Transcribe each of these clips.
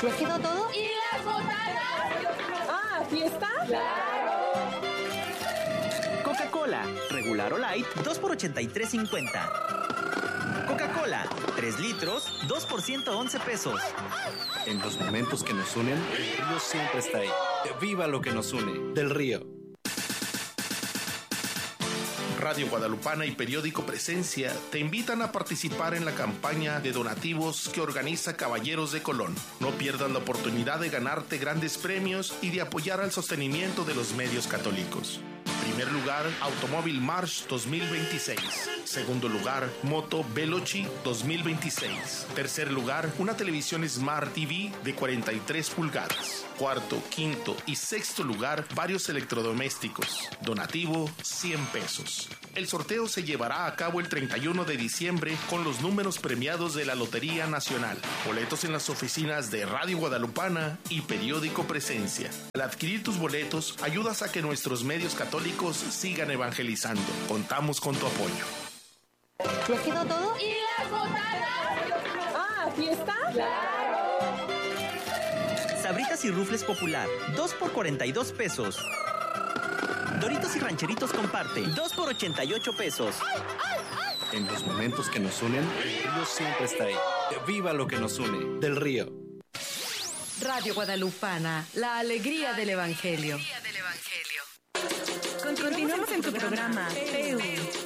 ¿Ya quedó todo? ¿Y las botanas? Ah, ¿fiesta? ¡Claro! Coca-Cola, regular o light, 2 por 83.50. Coca-Cola, 3 litros, 2 por 111 pesos. En los momentos que nos unen, el río siempre está ahí. ¡Viva lo que nos une! Del Río. Radio Guadalupana y Periódico Presencia te invitan a participar en la campaña de donativos que organiza Caballeros de Colón. No pierdas la oportunidad de ganarte grandes premios y de apoyar al sostenimiento de los medios católicos. Primer lugar, Automóvil March 2026. Segundo lugar, Moto Veloci 2026. Tercer lugar, una televisión Smart TV de 43 pulgadas. Cuarto, quinto y sexto lugar, varios electrodomésticos. Donativo, 100 pesos. El sorteo se llevará a cabo el 31 de diciembre con los números premiados de la Lotería Nacional. Boletos en las oficinas de Radio Guadalupana y Periódico Presencia. Al adquirir tus boletos, ayudas a que nuestros medios católicos sigan evangelizando. Contamos con tu apoyo. ¿Ya quedó todo? ¿Y las botanas? Ah, ¿fiesta? ¡Claro! Sabritas y Rufles Popular, 2 por 42 pesos. Doritos y Rancheritos Comparte, 2 por 88 pesos. En los momentos que nos unen, el río siempre está ahí. ¡Viva lo que nos une! Del Río. Radio Guadalupana, la alegría del Evangelio. Continuamos en tu programa, PEU.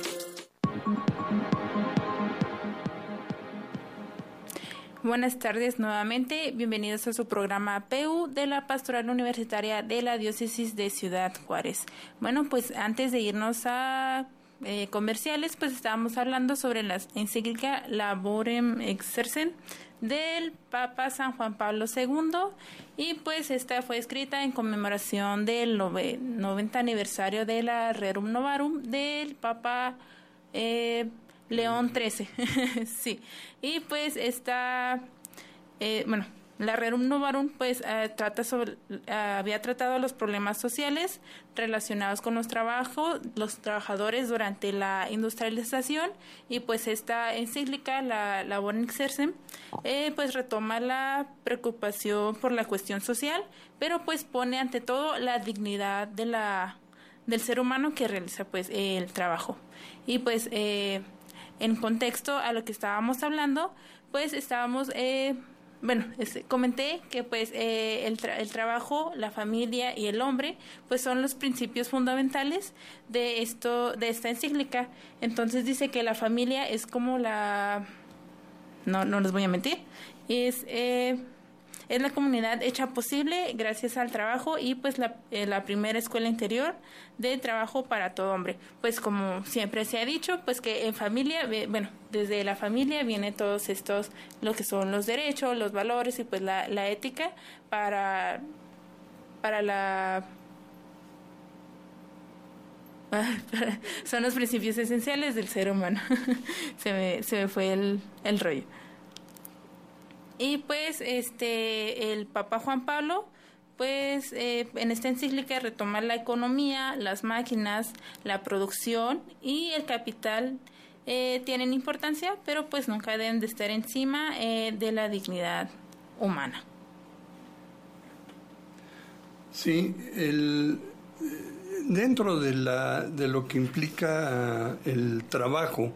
Buenas tardes nuevamente, bienvenidos a su programa PEU de la Pastoral Universitaria de la Diócesis de Ciudad Juárez. Bueno, pues antes de irnos a comerciales, pues estábamos hablando sobre la encíclica Laborem Exercens del Papa San Juan Pablo II, y pues esta fue escrita en conmemoración del 90 aniversario de la Rerum Novarum del Papa León XIII. Sí, y pues esta la Rerum Novarum pues había tratado los problemas sociales relacionados con los trabajadores durante la industrialización, y pues esta encíclica, la Laborem Exercens, pues retoma la preocupación por la cuestión social, pero pues pone ante todo la dignidad del ser humano que realiza pues el trabajo. Y pues en contexto a lo que estábamos hablando, pues estábamos comenté que pues el trabajo, la familia y el hombre pues son los principios fundamentales de esta encíclica. Entonces dice que la familia es como no les voy a mentir, es la comunidad hecha posible gracias al trabajo, y pues la primera escuela interior de trabajo para todo hombre. Pues como siempre se ha dicho, pues que en familia, desde la familia viene todos estos, lo que son los derechos, los valores y pues la ética para son los principios esenciales del ser humano. se me fue el rollo. Y pues el Papa Juan Pablo pues en esta encíclica retoma la economía, las máquinas, la producción y el capital tienen importancia, pero pues nunca deben de estar encima de la dignidad humana. Sí, dentro de lo que implica el trabajo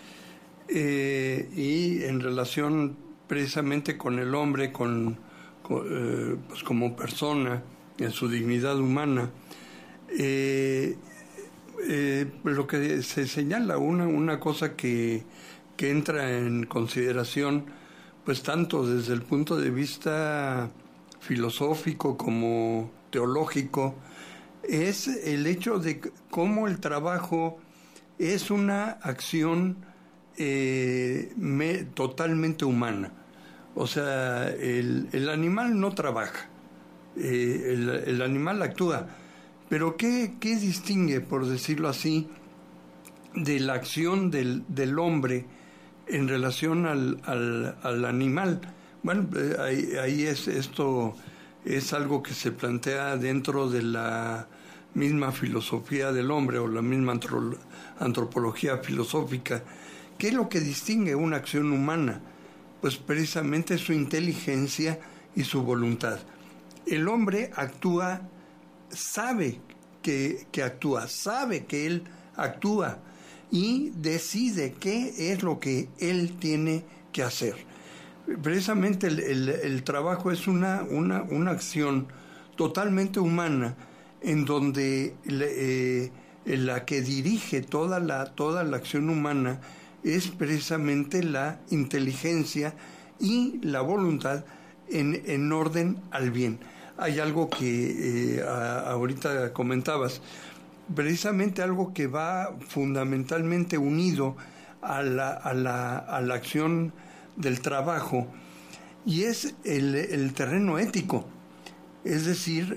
y en relación precisamente con el hombre, pues como persona, en su dignidad humana, lo que se señala, una cosa que entra en consideración, pues tanto desde el punto de vista filosófico como teológico, es el hecho de cómo el trabajo es una acción totalmente humana. O sea, el animal no trabaja, el animal actúa, pero ¿qué distingue, por decirlo así, de la acción del hombre en relación al animal? Bueno, ahí esto es algo que se plantea dentro de la misma filosofía del hombre o la misma antropología filosófica. ¿Qué es lo que distingue una acción humana? Pues precisamente su inteligencia y su voluntad. El hombre actúa, sabe que actúa, sabe que él actúa y decide qué es lo que él tiene que hacer. Precisamente el trabajo es una acción totalmente humana en donde la que dirige toda la acción humana es precisamente la inteligencia y la voluntad en orden al bien. Hay algo que ahorita comentabas, precisamente algo que va fundamentalmente unido a la acción del trabajo, y es el terreno ético. Es decir,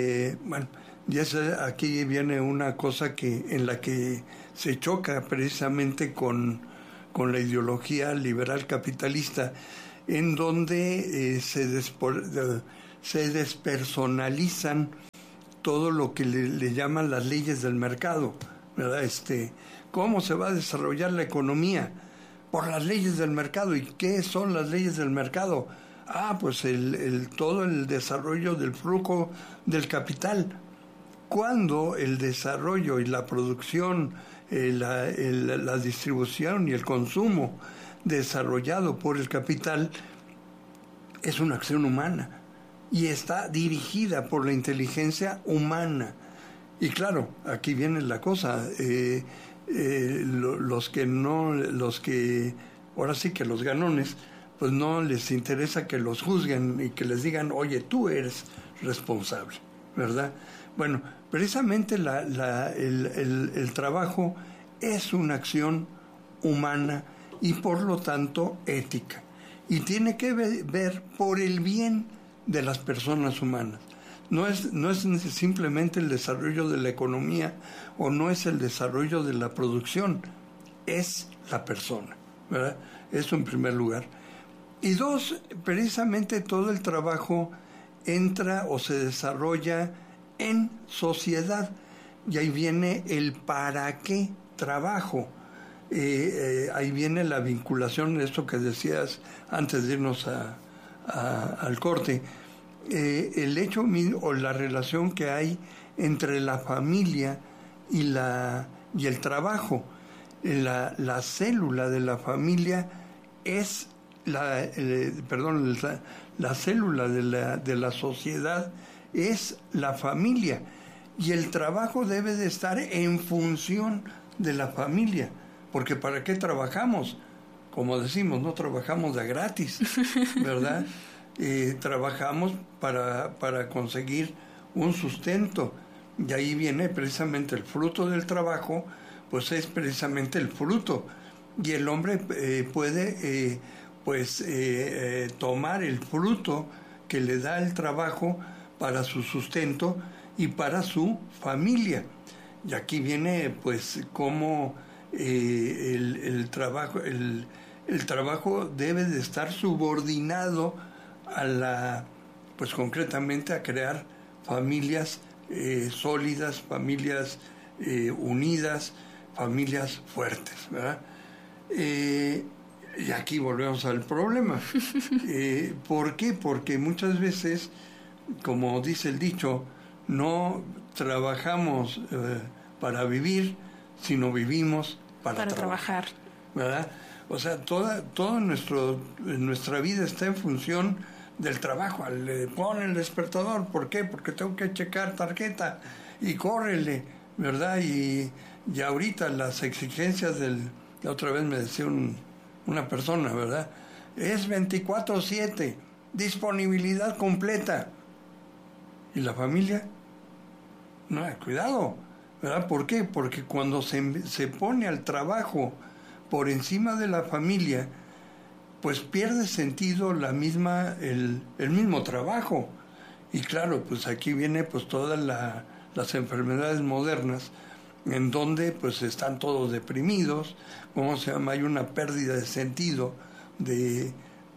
aquí viene una cosa en la que se choca precisamente con la ideología liberal capitalista, en donde se despersonalizan todo lo que le llaman las leyes del mercado, ¿verdad? ¿Cómo se va a desarrollar la economía? Por las leyes del mercado. ¿Y qué son las leyes del mercado? Pues todo el desarrollo del flujo del capital. Cuando el desarrollo y la producción, la distribución y el consumo desarrollado por el capital es una acción humana y está dirigida por la inteligencia humana. Y claro, aquí viene la cosa, los que ahora sí que los ganones, pues no les interesa que los juzguen y que les digan, oye, tú eres responsable, ¿verdad? Bueno, precisamente el trabajo es una acción humana y por lo tanto ética, y tiene que ver por el bien de las personas humanas. No es simplemente el desarrollo de la economía o no es el desarrollo de la producción, es la persona, ¿verdad? Eso en primer lugar. Y dos, precisamente todo el trabajo entra o se desarrolla en sociedad, y ahí viene el para qué trabajo. Ahí viene la vinculación, esto que decías antes de irnos al corte, el hecho o la relación que hay entre la familia y el trabajo. La célula de la familia es la célula de la sociedad es la familia, y el trabajo debe de estar en función de la familia, porque ¿para qué trabajamos? Como decimos, no trabajamos de gratis, ¿verdad? Trabajamos para conseguir un sustento, y ahí viene precisamente el fruto del trabajo, pues es precisamente el fruto, y el hombre puede tomar el fruto que le da el trabajo para su sustento y para su familia. Y aquí viene pues cómo el trabajo debe de estar subordinado pues concretamente a crear familias sólidas, familias unidas, familias fuertes, ¿verdad? Y aquí volvemos al problema. ¿Por qué? Porque muchas veces, como dice el dicho, no trabajamos para vivir, sino vivimos para trabajar, ¿verdad? O sea, toda nuestra vida está en función del trabajo. Le ponen el despertador, ¿por qué? Porque tengo que checar tarjeta y córrele, ¿verdad? Y ahorita las exigencias la otra vez me decía una persona, ¿verdad? Es 24/7, disponibilidad completa. ¿Y la familia? No, cuidado, ¿verdad? ¿Por qué? Porque cuando se pone al trabajo por encima de la familia, pues pierde sentido el mismo trabajo. Y claro, pues aquí viene pues todas las enfermedades modernas, en donde pues están todos deprimidos, ¿cómo se llama? Hay una pérdida de sentido de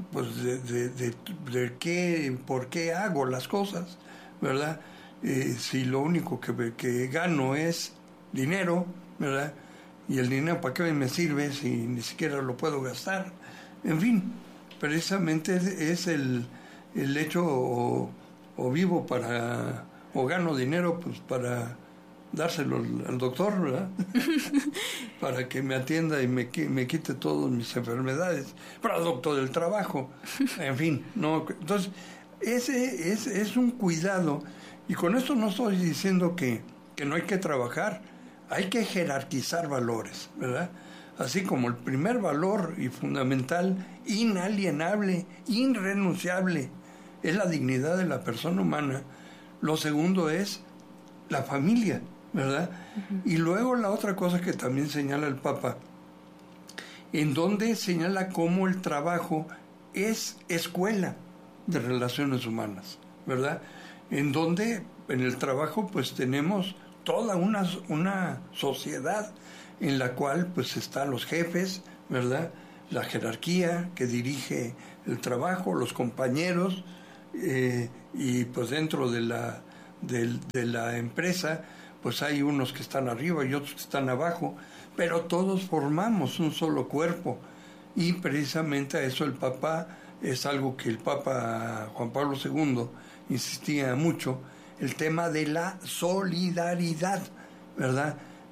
por qué hago las cosas, ¿verdad? Si lo único que gano es dinero, ¿verdad? Y el dinero, ¿para qué me sirve si ni siquiera lo puedo gastar? En fin, precisamente es el hecho o vivo o gano dinero pues para dárselo al doctor, ¿verdad? Para que me atienda y me quite todas mis enfermedades, producto del trabajo, en fin, ¿no? Entonces, ese es un cuidado, y con esto no estoy diciendo que no hay que trabajar, hay que jerarquizar valores, ¿verdad? Así como el primer valor y fundamental, inalienable, irrenunciable, es la dignidad de la persona humana. Lo segundo es la familia, ¿verdad? Uh-huh. Y luego la otra cosa que también señala el Papa, en donde señala cómo el trabajo es escuela de relaciones humanas, ¿verdad? En donde en el trabajo pues tenemos toda una sociedad en la cual pues están los jefes, ¿verdad? La jerarquía que dirige el trabajo, los compañeros, y pues dentro de la empresa pues hay unos que están arriba y otros que están abajo, pero todos formamos un solo cuerpo, y precisamente a eso el Papa, es algo que el Papa Juan Pablo II insistía mucho, el tema de la solidaridad, ¿verdad?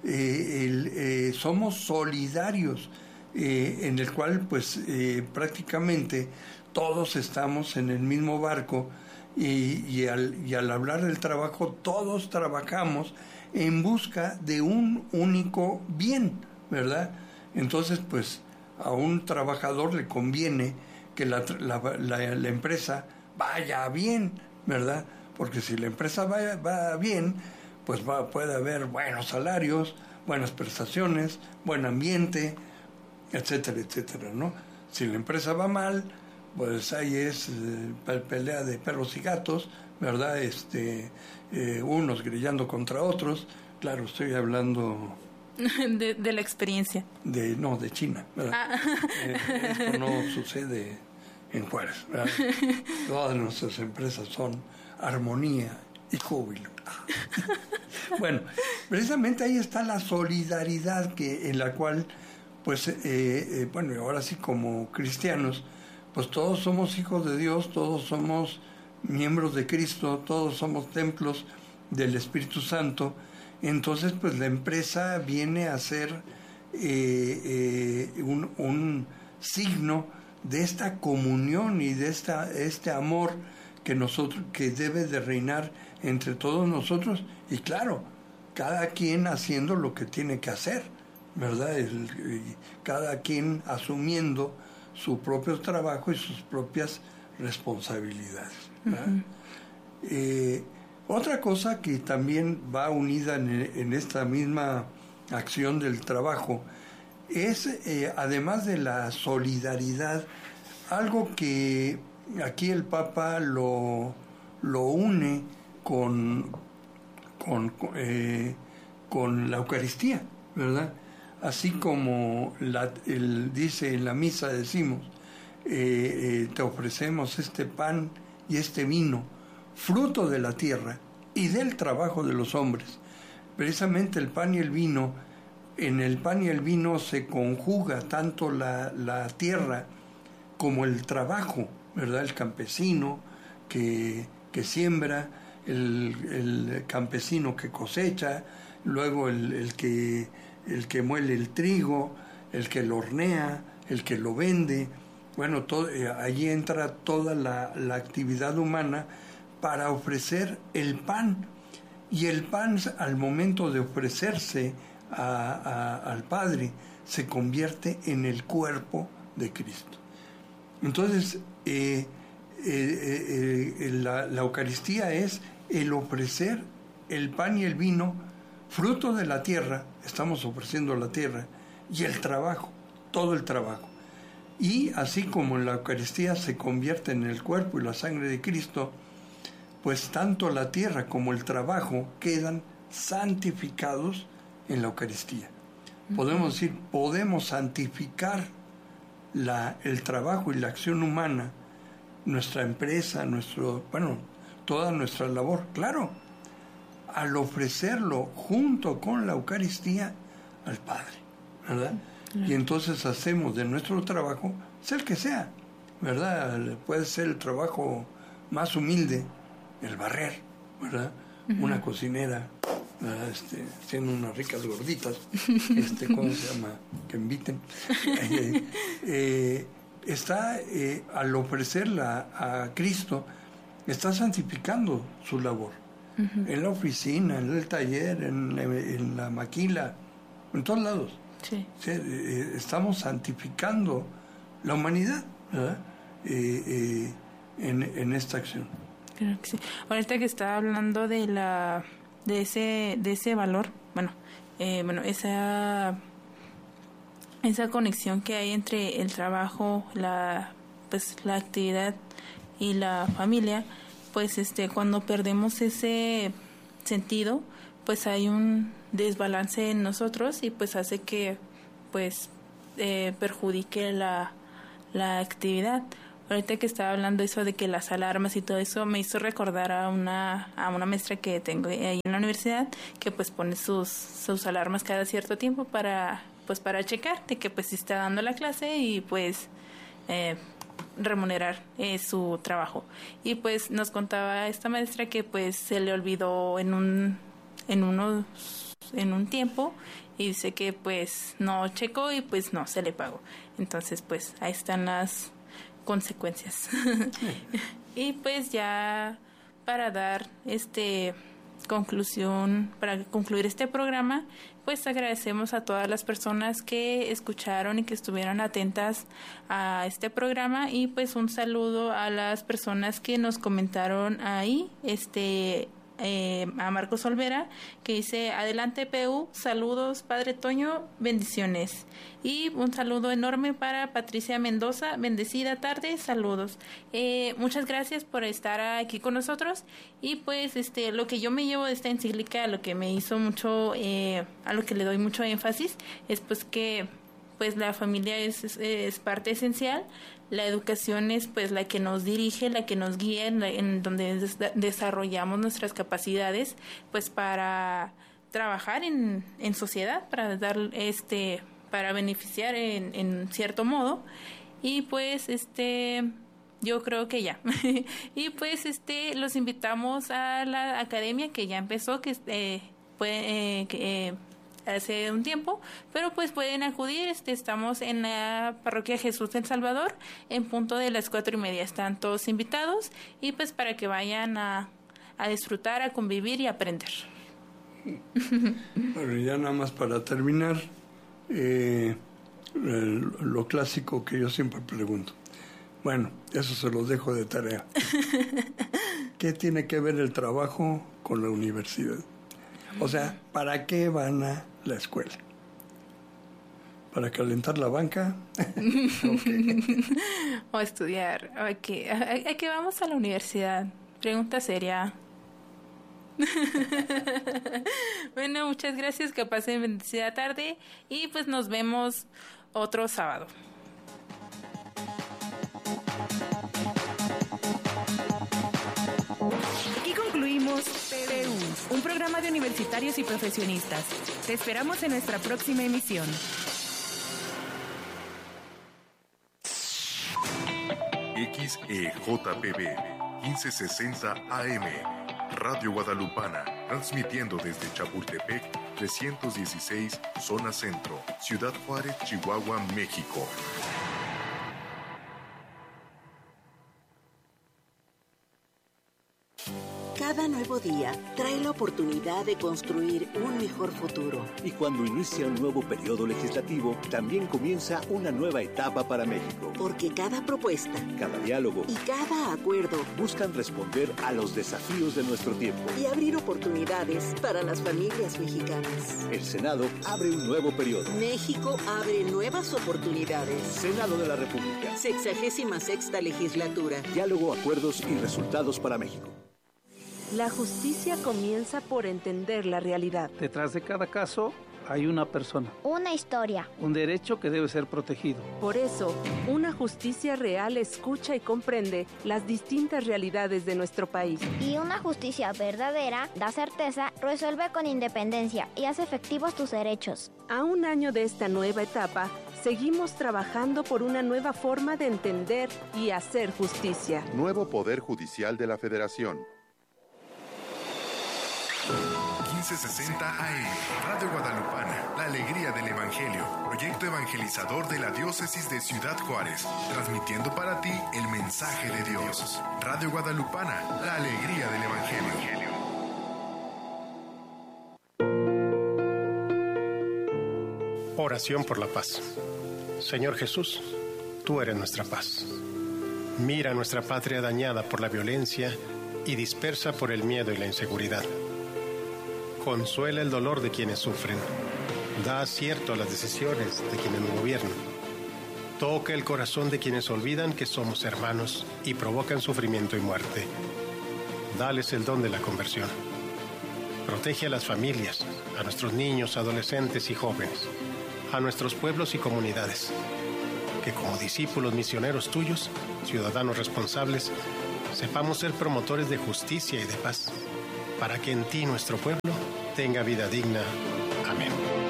Somos solidarios, en el cual pues prácticamente todos estamos en el mismo barco, y al hablar del trabajo, todos trabajamos en busca de un único bien, ¿verdad? Entonces pues a un trabajador le conviene que la empresa vaya bien, ¿verdad? Porque si la empresa va bien, pues puede haber buenos salarios, buenas prestaciones, buen ambiente, etcétera, etcétera, ¿no? Si la empresa va mal, pues ahí es pelea de perros y gatos, ¿verdad? Unos grillando contra otros. Claro, estoy hablando de la experiencia. De China, ¿verdad? Esto no sucede en Juárez, ¿verdad? Todas nuestras empresas son armonía y júbilo. Bueno, precisamente ahí está la solidaridad en la cual, pues, bueno, ahora sí como cristianos, pues todos somos hijos de Dios, todos somos miembros de Cristo, todos somos templos del Espíritu Santo. Entonces, pues la empresa viene a ser un signo de esta comunión y de este amor que debe de reinar entre todos nosotros, y claro, cada quien haciendo lo que tiene que hacer, ¿verdad? Cada quien asumiendo su propio trabajo y sus propias responsabilidades, ¿verdad? Uh-huh. Otra cosa que también va unida en esta misma acción del trabajo es, además de la solidaridad, algo que aquí el Papa lo une con la Eucaristía, ¿verdad? Así como dice en la misa, decimos, te ofrecemos este pan y este vino, fruto de la tierra y del trabajo de los hombres. Precisamente el pan y el vino, en el pan y el vino se conjuga tanto la tierra como el trabajo, ¿verdad? El campesino que siembra, el campesino que cosecha, luego el que muele el trigo, el que lo hornea, el que lo vende. Bueno, allí entra toda la actividad humana para ofrecer el pan. Y el pan, al momento de ofrecerse al Padre, se convierte en el cuerpo de Cristo. Entonces, la Eucaristía es el ofrecer el pan y el vino, fruto de la tierra, estamos ofreciendo la tierra, y el trabajo, todo el trabajo. Y así como la Eucaristía se convierte en el cuerpo y la sangre de Cristo, pues tanto la tierra como el trabajo quedan santificados en la Eucaristía. Podemos decir, podemos santificar el trabajo y la acción humana, nuestra empresa, toda nuestra labor, claro, al ofrecerlo junto con la Eucaristía al Padre, ¿verdad? Y entonces hacemos de nuestro trabajo, sea el que sea, ¿verdad? Puede ser el trabajo más humilde, el barrer, ¿verdad? Una cocinera, ¿verdad? Haciendo unas ricas gorditas, ¿cómo se llama? Que inviten. Está, al ofrecerla a Cristo, está santificando su labor. En la oficina, en el taller, en la maquila, en todos lados. Sí. Estamos santificando la humanidad, ¿verdad? En esta acción. Creo que sí. Ahorita que estaba hablando de ese valor, esa conexión que hay entre el trabajo, la actividad y la familia, pues cuando perdemos ese sentido, pues hay un desbalance en nosotros y pues hace que pues perjudique la actividad. Ahorita que estaba hablando eso de que las alarmas y todo eso, me hizo recordar a una maestra que tengo ahí en la universidad, que pues pone sus alarmas cada cierto tiempo para checar de que pues si está dando la clase y pues remunerar su trabajo. Y pues nos contaba esta maestra que pues se le olvidó en un tiempo y dice que pues no checó y pues no se le pagó. Entonces pues ahí están las consecuencias. Y pues ya para dar conclusión, para concluir este programa, pues agradecemos a todas las personas que escucharon y que estuvieron atentas a este programa y pues un saludo a las personas que nos comentaron ahí, a Marcos Olvera, que dice: adelante PU, saludos Padre Toño, bendiciones. Y un saludo enorme para Patricia Mendoza, bendecida tarde, saludos. Muchas gracias por estar aquí con nosotros. Y pues lo que yo me llevo de esta encíclica, lo que me hizo mucho, a lo que le doy mucho énfasis, es pues que pues la familia es parte esencial. La educación es pues la que nos dirige, la que nos guía, en donde desarrollamos nuestras capacidades pues para trabajar en sociedad, para dar para beneficiar en cierto modo. Y pues yo creo que ya. Y pues los invitamos a la academia que ya empezó, que hace un tiempo, pero pues pueden acudir. Estamos en la parroquia Jesús del Salvador en punto de las 4:30. Están todos invitados y pues para que vayan a disfrutar, a convivir y a aprender. Bueno, ya nada más para terminar, lo clásico que yo siempre pregunto. Bueno, eso se los dejo de tarea. ¿Qué tiene que ver el trabajo con la universidad? O sea, ¿para qué van a la escuela? ¿Para calentar la banca? Okay. O estudiar. Okay. ¿A qué vamos a la universidad? Pregunta seria. Bueno, muchas gracias, que pasen bendecida tarde y pues nos vemos otro sábado. Aquí concluimos PU, un programa de universitarios y profesionistas. Te esperamos en nuestra próxima emisión. XEJPB 1560 AM, Radio Guadalupana, transmitiendo desde Chapultepec 316, zona centro, Ciudad Juárez, Chihuahua, México. Cada nuevo día trae la oportunidad de construir un mejor futuro. Y cuando inicia un nuevo periodo legislativo, también comienza una nueva etapa para México. Porque cada propuesta, cada diálogo y cada acuerdo buscan responder a los desafíos de nuestro tiempo y abrir oportunidades para las familias mexicanas. El Senado abre un nuevo periodo. México abre nuevas oportunidades. Senado de la República. 66ª legislatura. Diálogo, acuerdos y resultados para México. La justicia comienza por entender la realidad. Detrás de cada caso hay una persona. Una historia. Un derecho que debe ser protegido. Por eso, una justicia real escucha y comprende las distintas realidades de nuestro país. Y una justicia verdadera da certeza, resuelve con independencia y hace efectivos tus derechos. A un año de esta nueva etapa, Seguimos trabajando por una nueva forma de entender y hacer justicia. Nuevo Poder Judicial de la Federación. 1560 AM, Radio Guadalupana, la alegría del Evangelio, proyecto evangelizador de la diócesis de Ciudad Juárez, transmitiendo para ti el mensaje de Dios. Radio Guadalupana, la alegría del Evangelio. Oración por la paz. Señor Jesús, tú eres nuestra paz. Mira nuestra patria dañada por la violencia y dispersa por el miedo y la inseguridad. Consuela el dolor de quienes sufren. Da acierto a las decisiones de quienes nos gobiernan. Toca el corazón de quienes olvidan que somos hermanos y provocan sufrimiento y muerte. Dales el don de la conversión. Protege a las familias, a nuestros niños, adolescentes y jóvenes, a nuestros pueblos y comunidades. Que como discípulos misioneros tuyos, ciudadanos responsables, sepamos ser promotores de justicia y de paz, para que en ti nuestro pueblo tenga vida digna. Amén.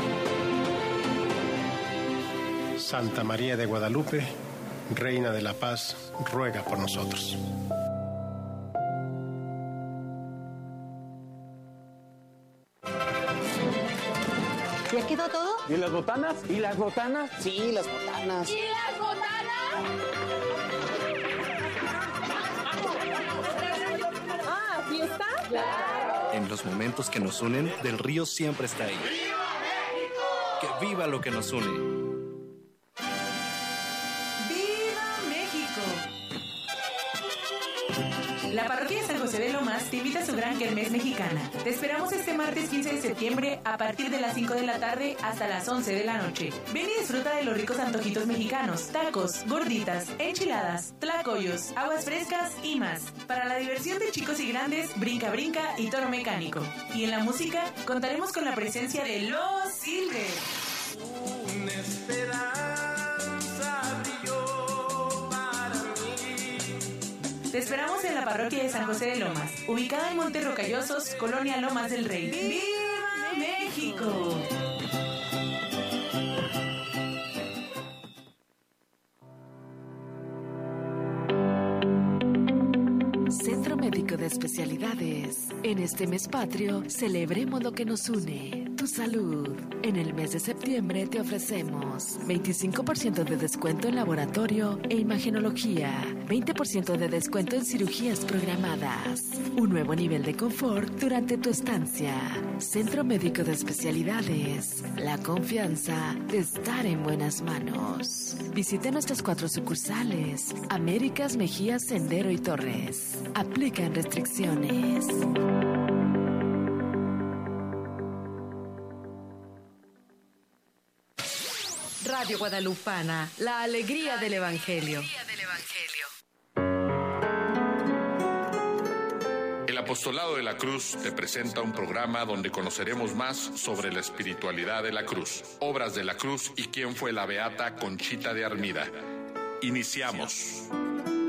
Santa María de Guadalupe, Reina de la Paz, ruega por nosotros. ¿Ya quedó todo? ¿Y las botanas? ¿Y las botanas? Sí, las botanas. ¿Y las botanas? Ah, ¿fiesta? ¡Claro! En los momentos que nos unen, Del Río siempre está ahí. ¡Viva México! ¡Que viva lo que nos une! ¡Viva México! La parroquia de San José de Lomas te invita a su gran kermés mexicana. Te esperamos este martes 15 de septiembre a partir de las 5 de la tarde hasta las 11 de la noche. Ven y disfruta de los ricos antojitos mexicanos, tacos, gorditas, enchiladas, tlacoyos, aguas frescas y más. Para la diversión de chicos y grandes, brinca brinca y toro mecánico. Y en la música contaremos con la presencia de Los Silvers. Una esperanza brilló para mí. Te esperamos en la parroquia de San José de Lomas, ubicada en Montes Rocallosos, Colonia Lomas del Rey. ¡Viva México! Centro Médico de Especialidades. En este mes patrio, celebremos lo que nos une, tu salud. En el mes de septiembre te ofrecemos 25% de descuento en laboratorio e imagenología, 20% de descuento en cirugías programadas, un nuevo nivel de confort durante tu estancia. Centro Médico de Especialidades, la confianza de estar en buenas manos. Visite nuestras 4 sucursales, Américas, Mejía, Sendero y Torres. Aplican restricciones. Radio Guadalupana, la alegría del Evangelio. El Apostolado de la Cruz te presenta un programa donde conoceremos más sobre la espiritualidad de la cruz, obras de la cruz y quién fue la beata Conchita de Armida. Iniciamos.